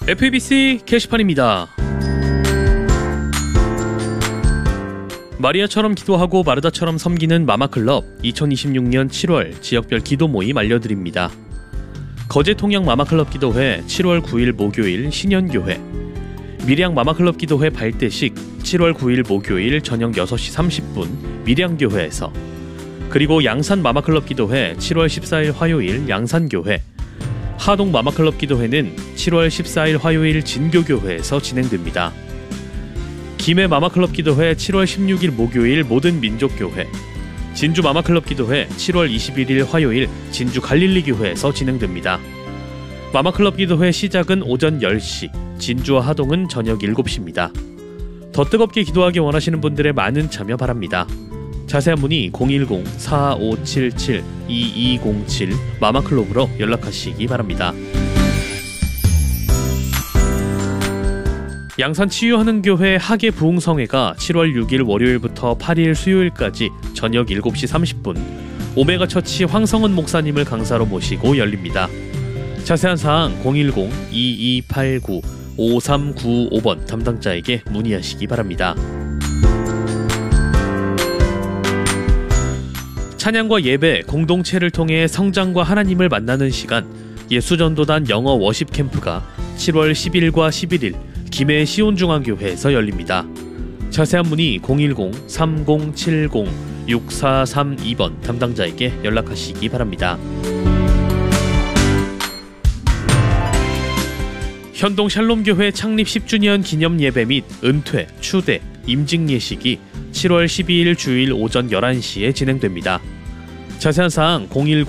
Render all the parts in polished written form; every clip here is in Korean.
FEBC 게시판입니다. 마리아처럼 기도하고 마르다처럼 섬기는 마마클럽 2026년 7월 지역별 기도 모임 알려드립니다. 거제 통영 마마클럽 기도회 7월 9일 목요일 신현교회, 밀양 마마클럽 기도회 발대식 7월 9일 목요일 저녁 6시 30분 밀양교회에서, 그리고 양산 마마클럽 기도회 7월 14일 화요일 양산교회, 하동 마마클럽 기도회는 7월 14일 화요일 진교교회에서 진행됩니다. 김해 마마클럽 기도회 7월 16일 목요일 모든 민족교회, 진주 마마클럽 기도회 7월 21일 화요일 진주 갈릴리교회에서 진행됩니다. 마마클럽 기도회 시작은 오전 10시, 진주와 하동은 저녁 7시입니다. 더 뜨겁게 기도하기 원하시는 분들의 많은 참여 바랍니다. 자세한 문의 010-4577-2207 마마클럽으로 연락하시기 바랍니다. 양산 치유하는 교회 하계 부흥성회가 7월 6일 월요일부터 8일 수요일까지 저녁 7시 30분 오메가 처치 황성은 목사님을 강사로 모시고 열립니다. 자세한 사항 010-2289-5395번 담당자에게 문의하시기 바랍니다. 찬양과 예배, 공동체를 통해 성장과 하나님을 만나는 시간, 예수전도단 영어 워십 캠프가 7월 10일과 11일 김해 시온중앙교회에서 열립니다. 자세한 문의 010-3070-6432번 담당자에게 연락하시기 바랍니다. 현동 샬롬교회 창립 10주년 기념 예배 및 은퇴, 추대, 임직 예식이 7월 12일 주일 오전 11시에 진행됩니다. 자세한 사항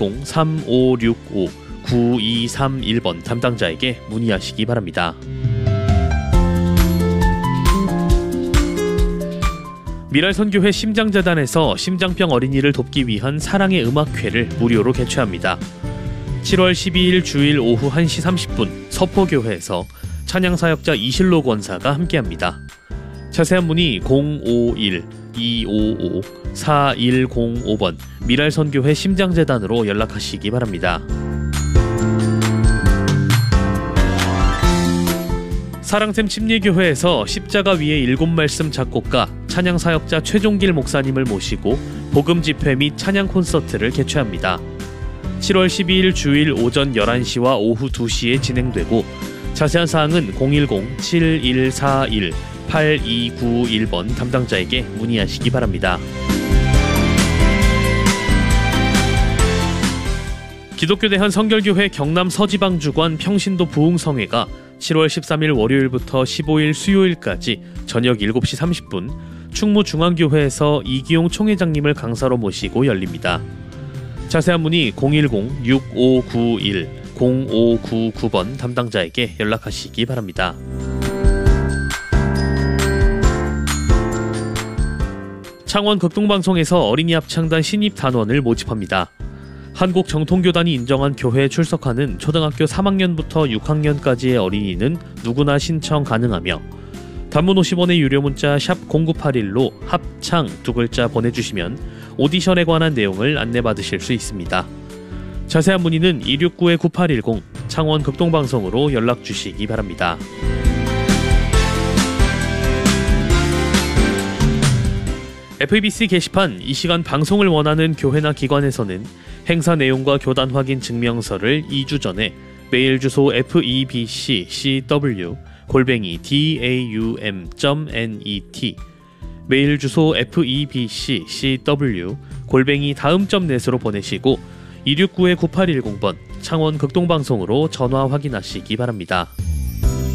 010-3565-9231번 담당자에게 문의하시기 바랍니다. 미랄선교회 심장재단에서 심장병 어린이를 돕기 위한 사랑의 음악회를 무료로 개최합니다. 7월 12일 주일 오후 1시 30분 서포교회에서 찬양사역자 이실로 권사가 함께합니다. 자세한 문의 051-255-4105번 미랄선교회 심장재단으로 연락하시기 바랍니다. 사랑샘 침례교회에서 십자가 위에 7말씀 작곡가 찬양사역자 최종길 목사님을 모시고 복음집회 및 찬양 콘서트를 개최합니다. 7월 12일 주일 오전 11시와 오후 2시에 진행되고, 자세한 사항은 010-7141-8291번 담당자에게 문의하시기 바랍니다. 기독교대한 성결교회 경남 서지방주관 평신도 부흥성회가 7월 13일 월요일부터 15일 수요일까지 저녁 7시 30분 충무중앙교회에서 이기용 총회장님을 강사로 모시고 열립니다. 자세한 문의 010-6591-0599번 담당자에게 연락하시기 바랍니다. 창원 극동방송에서 어린이 합창단 신입 단원을 모집합니다. 한국정통교단이 인정한 교회에 출석하는 초등학교 3학년부터 6학년까지의 어린이는 누구나 신청 가능하며, 단문 50원의 유료 문자 샵 0981로 합창 두 글자 보내주시면 오디션에 관한 내용을 안내받으실 수 있습니다. 자세한 문의는 269-9810 창원 극동방송으로 연락주시기 바랍니다. FEBC 게시판, 이 시간 방송을 원하는 교회나 기관에서는 행사 내용과 교단 확인 증명서를 2주 전에 메일 주소 febccw@daum.net, 메일 주소 febccw@daum.net으로 보내시고 269-9810번 창원 극동방송으로 전화 확인하시기 바랍니다.